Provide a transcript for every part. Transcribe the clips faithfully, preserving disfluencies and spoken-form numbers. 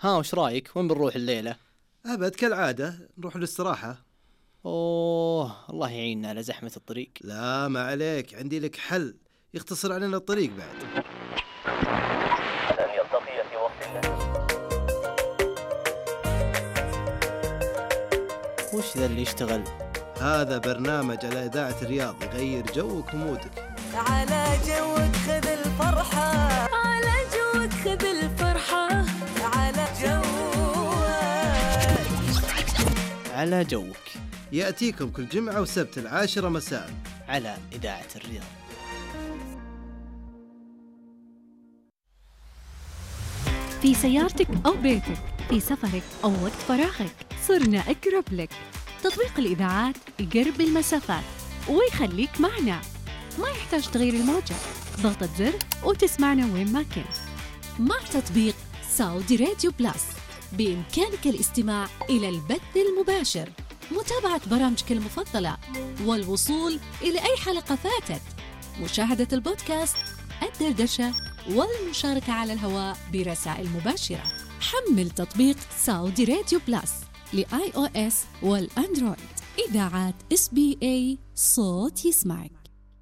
ها وش رايك؟ وين بنروح الليلة؟ أبد كالعادة نروح للاستراحة. أوه الله يعيننا على زحمة الطريق. لا ما عليك، عندي لك حل يختصر علينا الطريق بعد. أن يلتقي في وقت الليل. وش ذا اللي يشتغل؟ هذا برنامج على إذاعة الرياض يغير جوك ومودك. على جوك خذ الفرحة، على جوك خذ الفرحة، على جوك على جوك يأتيكم كل جمعة وسبت العاشرة مساء على إذاعة الرياض. في سيارتك أو بيتك، في سفرك أو وقت فراغك، صرنا أقرب لك. تطبيق الإذاعات يقرب المسافات ويخليك معنا، ما يحتاج تغير الموجة، ضغطة زر وتسمعنا وين ما كنت. مع تطبيق سعودي راديو بلاس بإمكانك الاستماع إلى البث المباشر، متابعة برامجك المفضلة، والوصول إلى أي حلقة فاتت، مشاهدة البودكاست، الدردشة، والمشاركة على الهواء برسائل مباشرة. حمل تطبيق سعودي راديو بلاس لآي أو إس والأندرويد. إذاعات إس بي إي، صوت يسمعك.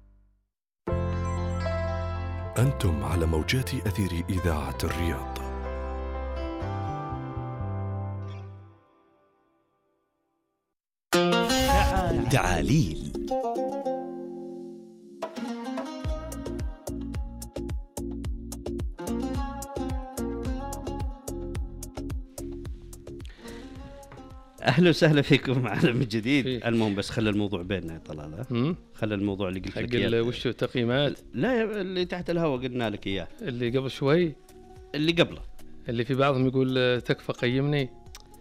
أنتم على موجات أثير إذاعة الرياض. تعاليل. أهلا وسهلا فيكم معنا من جديد. المهم بس خلي الموضوع بيننا يا طلال، خلي الموضوع اللي قلت لك إياه. وش تقييمات؟ لا اللي تحت الهواء قلنا لك إياه، اللي قبل شوي، اللي قبله، اللي في بعضهم يقول تكفى قيمني.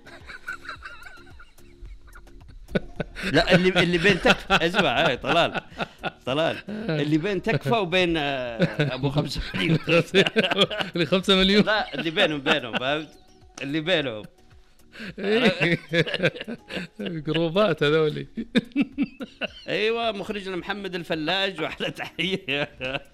لا اللي اللي بين تكفى، اسمع هاي طلال طلال اللي بين تكفى وبين ابو خمسة مليون. اللي خمسة مليون، لا اللي بينهم بينهم فهمت، اللي بينهم جروبات هذولي. ايوه مخرجنا محمد الفلاج واحلى تحيه.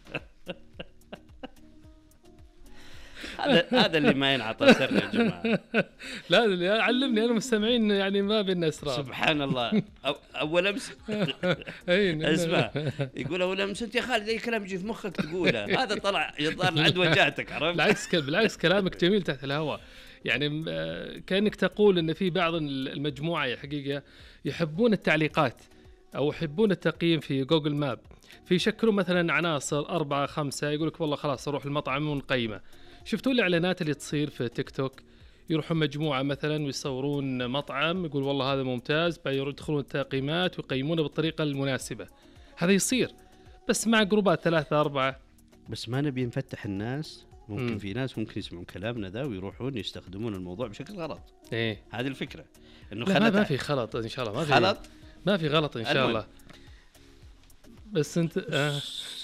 هذا هذا اللي ما ينعطى سر يا جماعه. لا علمني انا مستمعين، يعني ما بيننا اسرار. سبحان الله. أو اول امس اسمع يقول اول امس انت يا خالد اي كلام يجي في مخك تقوله، هذا طلع يطلع عند وجهتك، عرفت؟ بالعكس بالعكس كلامك جميل تحت الهواء. يعني كأنك تقول ان في بعض المجموعه حقيقه يحبون التعليقات او يحبون التقييم في جوجل ماب، في يشكلون مثلا عناصر أربعة خمسة، يقول لك والله خلاص اروح المطعم ونقيمه. شفتوا الاعلانات اللي تصير في تيك توك؟ يروحون مجموعه مثلا ويصورون مطعم، يقول والله هذا ممتاز، يدخلون التقييمات ويقيمونه بالطريقه المناسبه. هذا يصير بس مع جروبات ثلاثة أربعة. بس ما نبي نفتح الناس، ممكن م. في ناس ممكن يسمعون كلامنا ذا ويروحون يستخدمون الموضوع بشكل غلط. ايه هذه الفكره، انه لا ما في خلط ان شاء الله، ما في غلط، ما في غلط ان شاء الله. بس انت آه.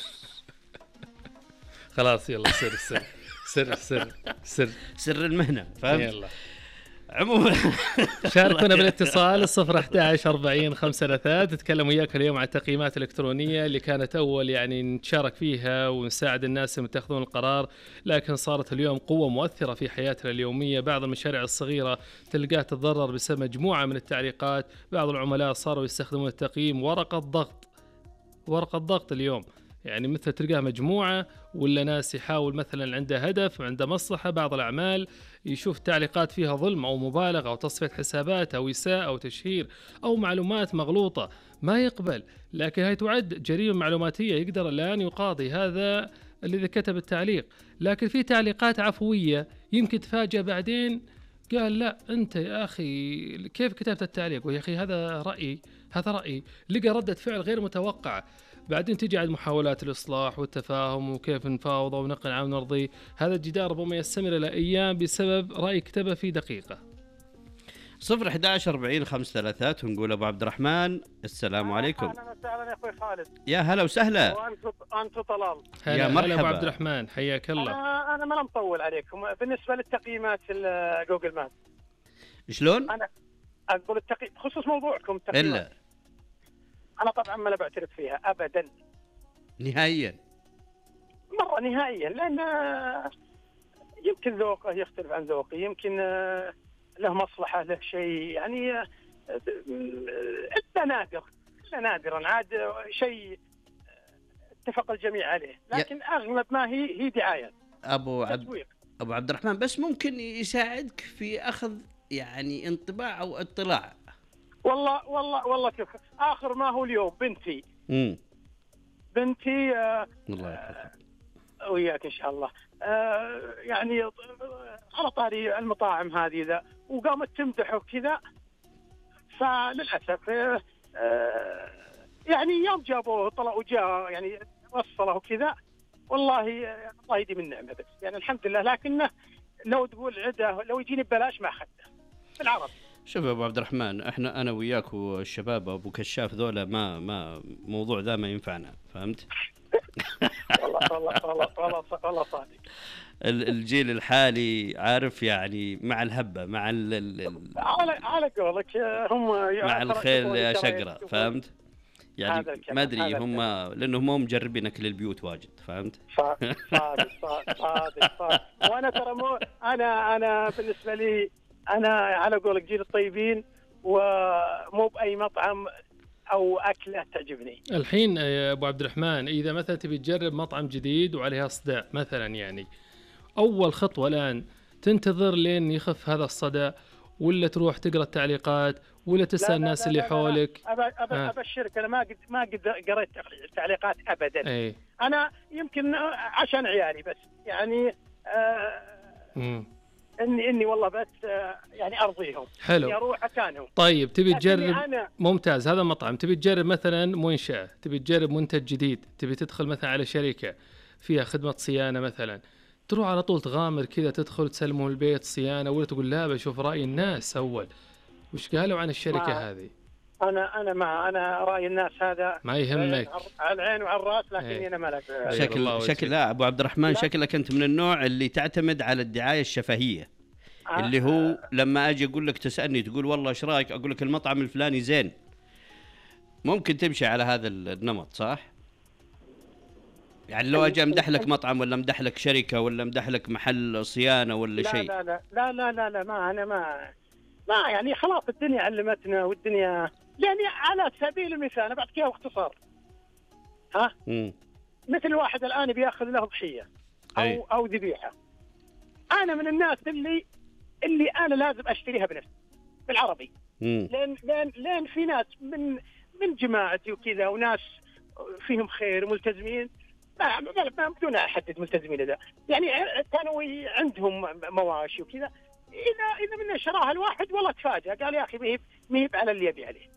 خلاص يلا سر سر سر سر سر سر المهنه، فهمت؟ يلا عموما شاركونا بالاتصال الصفر أحد عشر أربعين خمسة ثلاثة. تتكلم وياك اليوم عن التقييمات الإلكترونية اللي كانت أول يعني نتشارك فيها ونساعد الناس يتخذون القرار، لكن صارت اليوم قوة مؤثرة في حياتنا اليومية. بعض المشاريع الصغيرة تلقاها تتضرر بسبب مجموعة من التعليقات. بعض العملاء صاروا يستخدمون التقييم ورقة ضغط، ورقة ضغط اليوم، يعني مثل تلقاه مجموعة ولا ناس يحاول مثلا عنده هدف وعنده مصلحة، بعض الأعمال يشوف تعليقات فيها ظلم أو مبالغة أو تصفية حسابات أو إساءة أو تشهير أو معلومات مغلوطة، ما يقبل. لكن هاي تعد جريمة معلوماتية، يقدر الآن يقاضي هذا الذي كتب التعليق. لكن في تعليقات عفوية يمكن تفاجأ بعدين، قال لا أنت يا أخي كيف كتبت التعليق؟ ويا أخي هذا رأيي، هذا رأيي، لقى ردة فعل غير متوقعة. بعدين تجي عند محاولات الإصلاح والتفاهم وكيف نفاوض ونقنع ونرضي. هذا الجدار ربما يستمر إلى أيام بسبب رأي كتبه في دقيقة. صفر أحد عشر أربعين خمسة ثلاثة. ونقول أبو عبد الرحمن السلام عليكم. أهلا وسهلا يا أخوي خالد. يا هلا وسهلا. وأنت أنت طلال. يا مرحبا أبو عبد الرحمن، حياك الله. أنا أنا ما مطول عليكم. بالنسبة للتقييمات في جوجل ماب شلون؟ أنا أقول التقييم بخصوص موضوعكم التقييمات. إلا أنا طبعا ما لا بعترف فيها أبدا نهائيا، مرة نهائيا، لأن يمكن ذوقه يختلف عن ذوقي، يمكن آه، له مصلحة له شيء يعني آه، إلا نادر إلا نادرا عاد شيء اتفق الجميع عليه، لكن أغلب ما هي هي دعاية أبو عبد أبو عبد الرحمن، بس ممكن يساعدك في أخذ يعني انطباع أو اطلاع. والله والله والله شوف، آخر ما هو اليوم بنتي امم بنتي آه الله يحفظك وياك إن شاء الله، آه يعني على طاري المطاعم هذه ذا، وقامت تمدحه وكذا، فللأسف آه آه يعني يوم جابوه طلع وجاء يعني وصله وكذا، والله الله يديم النعمة، بس يعني الحمد لله. لكنه لو تقول عده لو يجيني ببلاش ما أخذته بالعربي. شوف يا ابو عبد الرحمن، احنا انا وياك والشباب ابو كشاف ذولا ما ما موضوع ذا ما ينفعنا، فهمت؟ والله والله والله والله والله صادق. الجيل الحالي عارف يعني مع الهبه مع ال ال على على قولك هم مع الخيل يا شقره، فهمت؟ يعني ما ادري هم لانهم مو مجربين اكل البيوت واجد، فهمت؟ صادق صادق صادق صادق. وانا ترى مو انا انا بالنسبه لي انا على قولك جيل الطيبين، ومو باي مطعم او اكله تعجبني. الحين يا ابو عبد الرحمن، اذا مثلا تبي تجرب مطعم جديد وعليها صداع مثلا، يعني اول خطوه الان تنتظر لين يخف هذا الصدى، ولا تروح تقرا التعليقات، ولا تسال الناس اللي حولك؟ ابشرك انا ما قد ما قد قريت التعليقات ابدا. أي. انا يمكن عشان عيالي بس، يعني آه اني اني والله بس آه يعني ارضيهم، حلو، اني اروح مكانهم. طيب تبي تجرب أنا... ممتاز، هذا مطعم تبي تجرب مثلا منشأة، تبي تجرب منتج جديد، تبي تدخل مثلا على شركه فيها خدمه صيانه مثلا، تروح على طول تغامر كذا تدخل تسلمه البيت صيانه، ولا تقول لا بشوف راي الناس اول وش قالوا عن الشركه هذه؟ انا انا مع انا راي الناس هذا ما يهمك، على العين وعلى الراس، لكني انا مالك شكل شكل لا ابو عبد الرحمن، شكلك انت من النوع اللي تعتمد على الدعايه الشفهيه، آه اللي هو لما اجي اقول لك تسالني تقول والله ايش رايك، اقول لك المطعم الفلاني زين، ممكن تمشي على هذا النمط صح؟ يعني لو اجي امدح لك مطعم ولا امدح لك شركه ولا امدح لك محل صيانه ولا لا شيء، لا لا لا لا لا لا ما انا ما ما يعني خلاص الدنيا علمتنا، والدنيا يعني على سبيل المثال انا بعطيك باختصار، ها مم. مثل واحد الان بياخذ له ضحيه او أي. او ذبيحه، انا من الناس اللي اللي انا لازم اشتريها بنفسي بالعربي، مم. لين لين لين في ناس من من جماعتي وكذا، وناس فيهم خير ملتزمين، ما ما بدون احدد ملتزمين ذا، يعني كانوا عندهم مواشي وكذا، اذا اذا من شراها الواحد والله تفاجأ، قال يا اخي مهيب مهيب على اللي يبي عليه.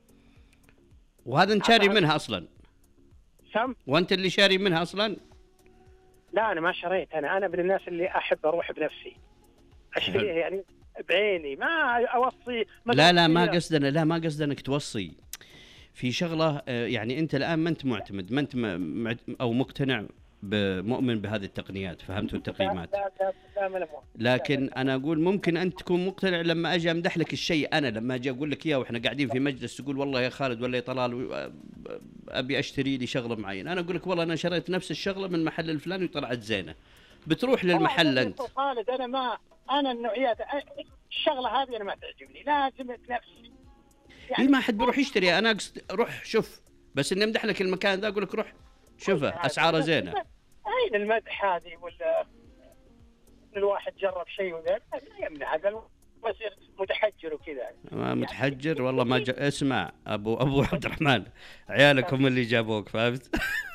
وهذا انت شاري منها اصلا؟ سم وانت اللي شاري منها اصلا؟ لا انا ما شريت، انا انا من الناس اللي احب اروح بنفسي اشتريها يعني بعيني، ما اوصي. لا لا ما قصدنا، لا ما قصدنا انك توصي في شغله، يعني انت الان ما انت معتمد، ما انت م... او مقتنع بمؤمن بهذه التقنيات، فهمتوا التقييمات؟ لا لا لا لا لكن لا لا. انا اقول ممكن انت تكون مقتنع لما اجي امدح لك الشيء، انا لما اجي اقول لك اياه واحنا قاعدين في مجلس تقول والله يا خالد ولا يا طلال ابي اشتري لي شغله معينه، انا اقول لك والله انا شريت نفس الشغله من محل الفلاني وطلعت زينه، بتروح للمحل انت. خالد انا ما انا النوعيات الشغله هذه انا ما تعجبني، لازم نفسي يعني ما حد بيروح يشتري، انا اقصد روح شوف، بس اني امدح لك المكان ذا اقول لك روح شوفه اسعاره زينه. اين المدح هذه ولا الواحد جرب شيء وذا لا يمنع، هذا يصير متحجر وكذا. ما متحجر والله ما ج... اسمع ابو ابو عبد الرحمن، عيالك هم اللي جابوك، فهمت؟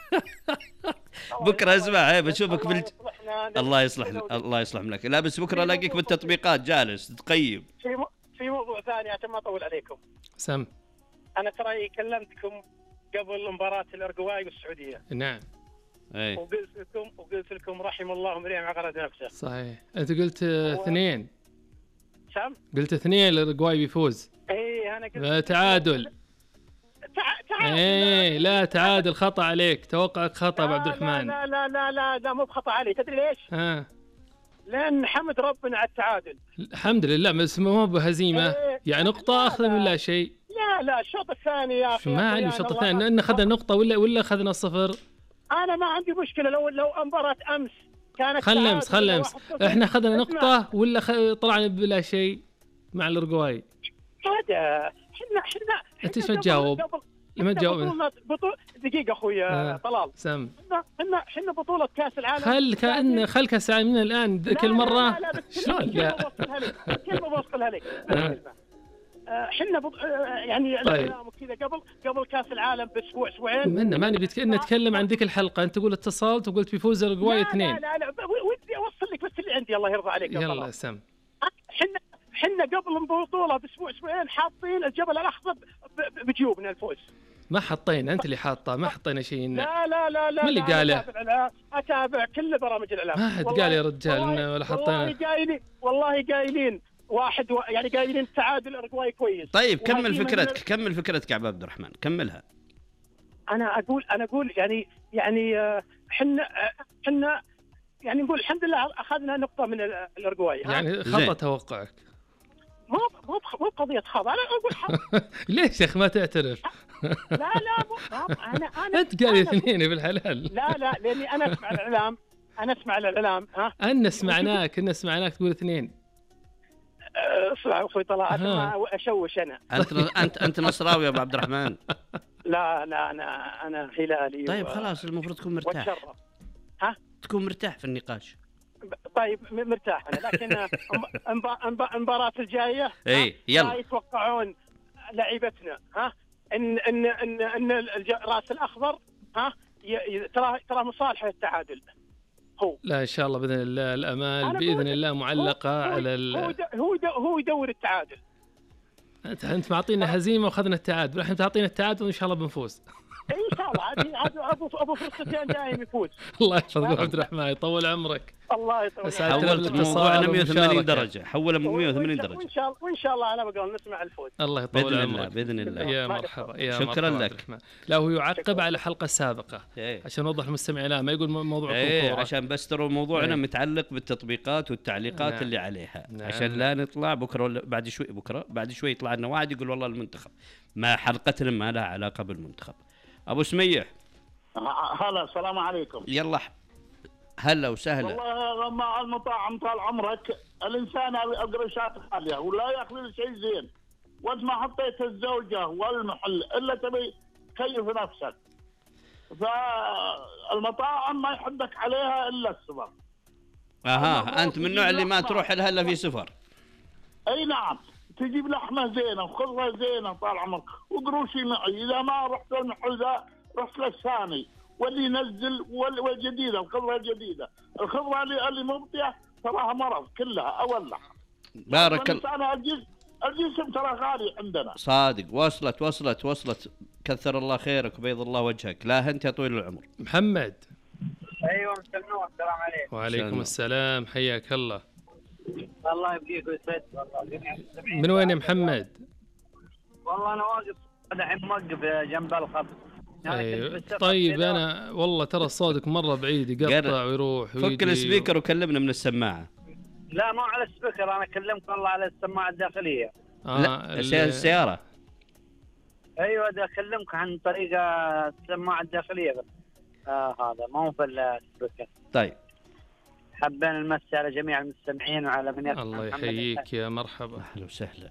بكره اسمع هي بشوفك بال... الله يصلح الله يصلح لك، لا بس بكره الاقيك بالتطبيقات جالس تقيم. في م... في موضوع ثاني عشان ما اطول عليكم. سم. انا ترى كلمتكم قبل مباراه الارجواي والسعوديه. نعم. اي. وقلت لكم وقلت لكم رحم الله امرئ عقرت نفسه. صحيح. انت قلت اثنين. سم. قلت اثنين الارجواي بيفوز. اي انا قلت لا تعادل. تعادل. ايه لا تعادل، خطا عليك، توقعك خطا ابو عبد الرحمن. لا لا لا لا لا مو بخطا علي، تدري ليش؟ ها. لان حمد ربنا على التعادل. الحمد لله، بس مو بهزيمه، إيه. يعني نقطه اخذ من لا شيء. لا لا الشوط الثاني يا اخي. ما علي الشوط الثاني ان اخذنا نقطه ولا ولا اخذنا صفر. انا ما عندي مشكله لو لو مباراه امس كانت خل نمس خل نمس احنا اخذنا نقطه ولا خ... طلعنا بلا شيء مع الأورجواي؟ هذا احنا احنا انت ايش تجاوب؟ لما تجاوب بطولة دقيقة اخوي آه. طلال سم احنا احنا بطولة كأس العالم خل كأن خل كأس العالم من الآن كل مرة شلون لا كلمة بوصلها لك احنا بط... يعني طيب. كذا قبل قبل كأس العالم باسبوع اسبوعين منا ماني بتكلم نتكلم عن ذيك الحلقة انت تقول اتصلت وقلت بيفوز الأورجواي اثنين. لا لا لا ودي اوصل لك بس اللي عندي الله يرضى عليك. يلا سم احنا احنا قبل البطولة باسبوع اسبوعين حاطين الجبل الأخضر بجيوبنا الفوز. ما حطينا انت اللي حاطه ما حطينا شيء. لا لا لا لا من اللي قاله؟ اتابع كل برامج الاعلام. ما حد قال يا رجال ولا حطينا. والله قايلين والله قايلين واحد و... يعني قايلين تعادل الأورجواي كويس. طيب كمل فكرتك كمل فكرتك يا عبد الرحمن كملها. انا اقول انا اقول يعني يعني احنا احنا يعني نقول الحمد لله اخذنا نقطة من الأورجواي. يعني خطأ توقعك. مو مو مو قضية خاض أنا أقول حظ. ليش يا أخي ما تعترف؟ لا لا مو أنا أنا أنت قال اثنين بالحلال. لا لا لأني أنا أسمع الإعلام أنا أسمع الإعلام ها. أنا سمعناك أنا سمعناك تقول اثنين. اسمع أخوي طلعت ما أشوش أنا. أنت أنت أنت نصراوي يا أبو عبد الرحمن. لا لا أنا أنا هلالي. طيب خلاص المفروض تكون مرتاح. ها؟ تكون مرتاح في النقاش. طيب مرتاح أنا لكن المباراة الجاية إيه يلا يتوقعون لعيبتنا ها إن إن إن إن الراس الأخضر ها ترى ترى مصالحة التعادل هو. لا إن شاء الله بإذن الله الأمال بإذن الله معلقة هو على ال... هو هو هو يدور التعادل. أنت أنت معطينا هزيمة وأخذنا التعادل إحنا تعطينا التعادل وإن شاء الله بنفوز. ان شاء الله عاد ابو ابو فرصتين دايم يفوز. الله يحفظك عبد الرحمن يطول عمرك. الله يطول عمرك. حولت موضوعنا مئة وثمانين درجه حولها مئة وثمانين درجه وان شاء الله وان شاء الله على بقول نسمع الفوز. الله يطول عمرك باذن الله. يا مرحبا يا شكرا مرحبا لك. لا هو يعقب على الحلقه السابقه ايه. عشان نوضح للمستمعين لا ما يقول موضوع ايه كوره عشان بس ترى موضوعنا ايه. متعلق بالتطبيقات والتعليقات نعم. اللي عليها نعم. عشان لا نطلع بكره ولا بعد شوي بكره بعد شوي يطلع لنا واحد يقول والله المنتخب ما حلقتنا ما لها علاقه بالمنتخب. ابو سميح هلا السلام عليكم. يلا هلا وسهلا. والله لما المطاعم طال عمرك الانسان القرشات غاليه ولا ياخذ له شيء زين وانت ما حطيت الزوجه والمحل الا تبي تكيف نفسك. فالمطاعم ما يحدك عليها الا السفر. اها انت من النوع اللي ما تروح لها الا في سفر. اي نعم تجيب لحمه زينه وخضره زينه طال عمرك وقروشي معي اذا ما رحت المحل ذا رحت للثاني واللي ينزل والجديده الخضره الجديده الخضره اللي اللي مبطيه تراها مرض كلها اولع. بارك الله. الجسم الجسم ترى غالي عندنا. صادق وصلت وصلت وصلت كثر الله خيرك وبيض الله وجهك. لا انت يا طويل العمر. محمد. ايوه مسلمون السلام عليكم. وعليكم السلام حياك الله. الله يبقيك ويسعدك والله. من وين يا محمد؟ والله انا واقف الحين موقف جنب الخط. أيوة. طيب انا والله ترى صوتك مره بعيد يقطع ويروح ويجي. فك السبيكر وكلمنا من السماعه. لا مو على السبيكر انا اكلمك والله على السماعه الداخليه. اه لا السياره. ايوه ده اكلمك عن طريق السماعه الداخليه بس. آه هذا مو في السبيكر. طيب حابين نمسي على جميع المستمعين وعلى من يسمع. الله يحييك يا مرحبا. اهلا وسهلا.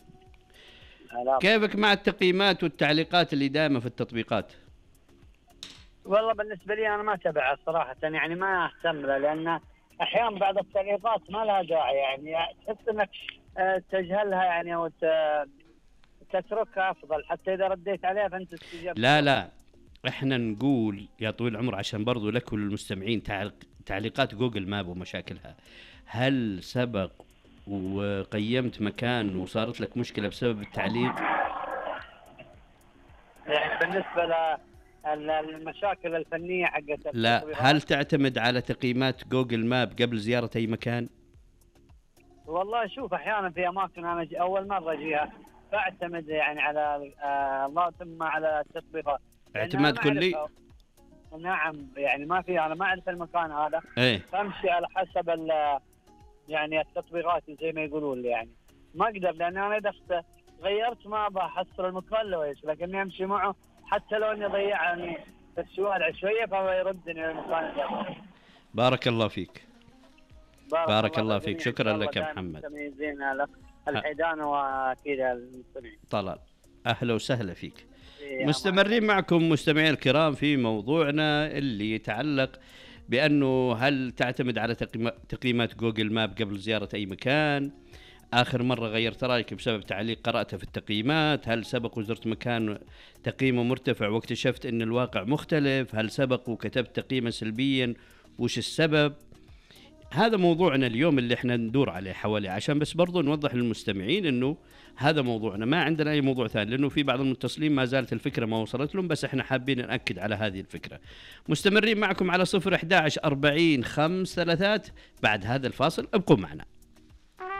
كيفك مع التقييمات والتعليقات اللي دائما في التطبيقات؟ والله بالنسبة لي أنا ما أتابعها صراحة يعني ما أهتم لها لأن أحيانا بعض التعليقات ما لها داعي يعني تحس إنك تجهلها يعني أو تتركها أفضل حتى إذا رديت عليها فأنت تستجيب. لا لا إحنا نقول يا طويل العمر عشان برضو لك وللمستمعين تعليقات جوجل ماب ومشاكلها. هل سبق وقيمت مكان وصارت لك مشكلة بسبب التعليق؟ يعني بالنسبة للمشاكل الفنية حقت لا هل تعتمد على تقييمات جوجل ماب قبل زيارة أي مكان؟ والله شوف أحيانا في أماكن أنا أول مرة أجيها فأعتمد يعني على الله ثم على التطبيقات. اعتماد كلي؟ نعم يعني ما في أنا ما أعرف المكان هذا. ايه فأمشي على حسب ال يعني التطبيقات زي ما يقولون لي يعني ما اقدر لان انا اذا غيرت ما بحصل المكان لو ايش لكني امشي معه حتى لو اني ضيعني في الشوارع شويه فهو يردني للمكان. بارك الله فيك. بارك, بارك الله فيك. جميعاً. شكرا والله لك يا دائماً محمد. متميزين لك الحيدان واكيد المستمعين. طلال اهلا وسهلا فيك. إيه، مستمرين معكم مستمعي الكرام في موضوعنا اللي يتعلق بأنه هل تعتمد على تقييم- تقييمات جوجل ماب قبل زيارة أي مكان؟ آخر مرة غيرت رأيك بسبب تعليق قرأته في التقييمات؟ هل سبق وزرت مكان تقييمه مرتفع واكتشفت أن الواقع مختلف؟ هل سبق وكتبت تقييما سلبيا وش السبب؟ هذا موضوعنا اليوم اللي احنا ندور عليه حواليه، عشان بس برضو نوضح للمستمعين انه هذا موضوعنا، ما عندنا اي موضوع ثاني، لانه في بعض المتصلين ما زالت الفكرة ما وصلت لهم، بس احنا حابين نأكد على هذه الفكرة. مستمرين معكم على صفر احد عشر أربعين خمس ثلاثات. بعد هذا الفاصل ابقوا معنا.